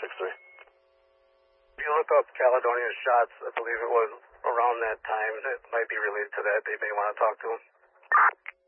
If you look up Caledonian shots, I believe it was around that time. It might be related to that. They may want to talk to him.